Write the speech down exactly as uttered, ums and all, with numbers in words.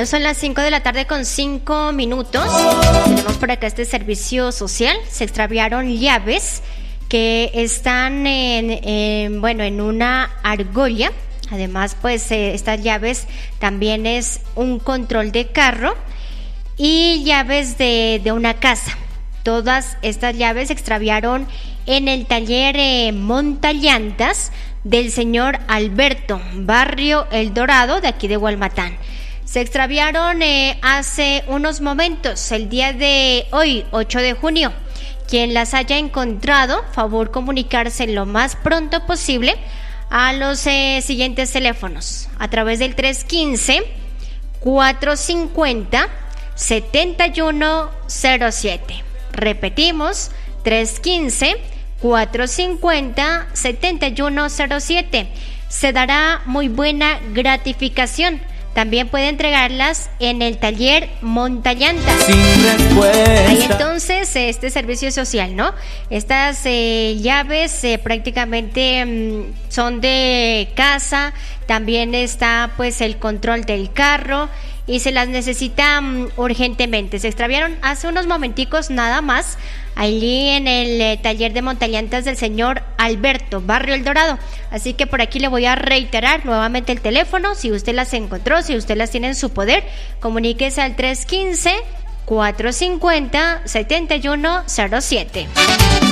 Bueno, son las cinco de la tarde con cinco minutos. Tenemos por acá este servicio social. Se extraviaron llaves que están en, en bueno, en una argolla. Además, pues eh, estas llaves también es un control de carro y llaves de, de una casa. Todas estas llaves se extraviaron en el taller eh, Montallantas del señor Alberto, barrio El Dorado, de aquí de Hualmatán. Se extraviaron eh, hace unos momentos, el día de hoy, ocho de junio. Quien las haya encontrado, favor comunicarse lo más pronto posible a los eh, siguientes teléfonos, a través del tres uno cinco, cuatro cinco cero, siete uno cero siete. Repetimos, tres uno cinco, cuatro cinco cero, siete uno cero siete. Se dará muy buena gratificación. También puede entregarlas en el taller Montallantas. Sin respuesta. Ahí entonces este servicio social, ¿no? Estas eh, llaves eh, prácticamente mmm, son de casa. También está pues el control del carro y se las necesita um, urgentemente. Se extraviaron hace unos momenticos nada más allí en el eh, taller de Montallantas del señor Alberto, barrio El Dorado. Así que por aquí le voy a reiterar nuevamente el teléfono. Si usted las encontró, si usted las tiene en su poder, comuníquese al tres uno cinco, cuatro cinco cero, siete uno cero siete.